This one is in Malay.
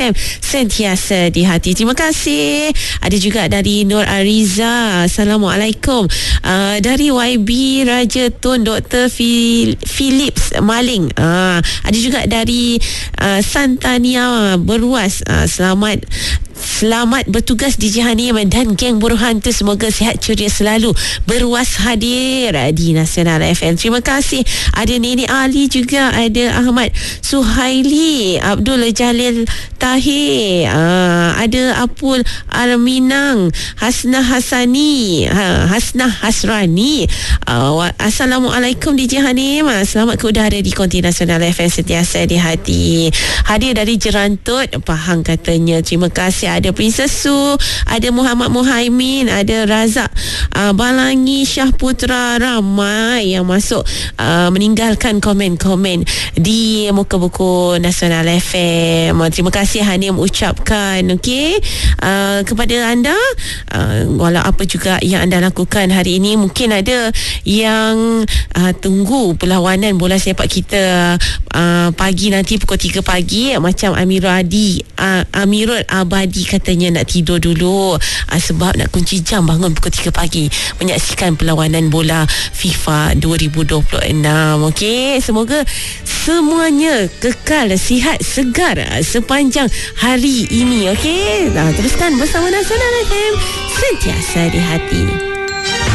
FM sentiasa di hati. Terima kasih. Ada juga dari Nur Ariza, Assalamualaikum. Dari YB Raja Tun Dr. Philips Maling. Ada juga dari Santania Beruas. Selamat bertugas DJ Hanim dan geng buruh hantu. Semoga sihat ceria selalu. Beruas hadir di Nasional FM. Terima kasih. Ada Nenek Ali juga. Ada Ahmad Suhaili, Abdul Jalil Tahir, ada Apul Alminang, Hasnah Hasrani. Assalamualaikum DJ Hanim. Selamat ke udara di Konti Nasional FM sentiasa di hati. Hadir dari Jerantut, Pahang katanya. Terima kasih. Ada Princess Su, ada Muhammad Muhaimin, ada Razak Balangi, Syah Putra. Ramai yang masuk meninggalkan komen-komen di muka buku Nasional FM. Terima kasih Hanim ucapkan kepada anda. Walau apa juga yang anda lakukan hari ini, mungkin ada yang tunggu perlawanan bola sepak kita pagi nanti pukul 3 pagi. Macam Amirul Abadi katanya nak tidur dulu sebab nak kunci jam bangun pukul 3 pagi menyaksikan perlawanan bola FIFA 2026. Semoga semuanya kekal sihat segar sepanjang hari ini. Teruskan bersama Nasional FM sentiasa di hati.